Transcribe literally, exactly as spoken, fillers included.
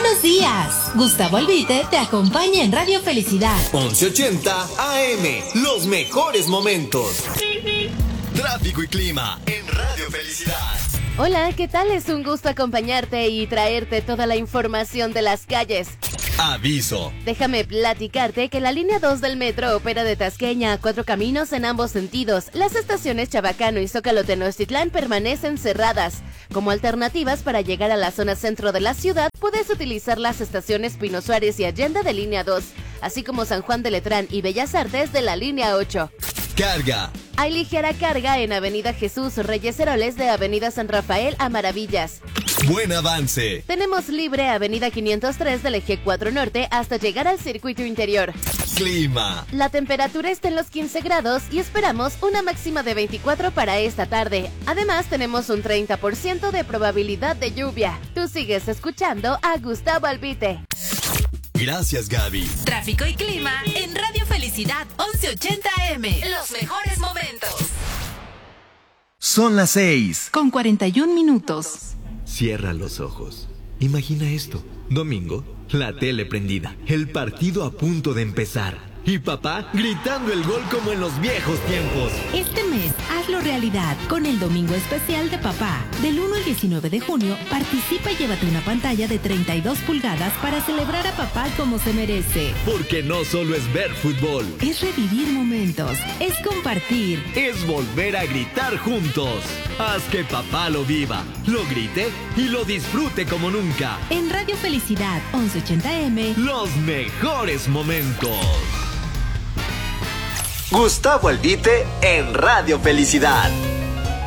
buenos días. Gustavo Albite te acompaña en Radio Felicidad. once ochenta A M, los mejores momentos. Tráfico y clima en Radio Felicidad. Hola, ¿qué tal? Es un gusto acompañarte y traerte toda la información de las calles. Aviso. Déjame platicarte que la línea dos del metro opera de Tasqueña a Cuatro Caminos en ambos sentidos. Las estaciones Chabacano y Zócalo Tenochtitlán permanecen cerradas. Como alternativas para llegar a la zona centro de la ciudad, puedes utilizar las estaciones Pino Suárez y Allende de línea dos, así como San Juan de Letrán y Bellas Artes de la línea ocho. Carga. Hay ligera carga en Avenida Jesús Reyes Heroles de Avenida San Rafael a Maravillas. Buen avance. Tenemos libre Avenida quinientos tres del Eje cuatro Norte hasta llegar al circuito interior. Clima. La temperatura está en los quince grados y esperamos una máxima de veinticuatro para esta tarde. Además, tenemos un treinta por ciento de probabilidad de lluvia. Tú sigues escuchando a Gustavo Albite. Gracias, Gaby. Tráfico y clima en Radio Felicidad once ochenta A M. Los mejores momentos. Son las seis. Con cuarenta y un minutos. Cierra los ojos. Imagina esto. Domingo, la tele prendida, el partido a punto de empezar y papá gritando el gol como en los viejos tiempos. Este mes, hazlo realidad con el Domingo Especial de Papá. Del uno al diecinueve de junio, participa y llévate una pantalla de treinta y dos pulgadas para celebrar a papá como se merece. Porque no solo es ver fútbol, Es revivir momentos, es compartir. es volver a gritar juntos. Haz que papá lo viva, lo grite y lo disfrute como nunca. En Radio Felicidad once ochenta A M. Los mejores momentos. Gustavo Albite en Radio Felicidad.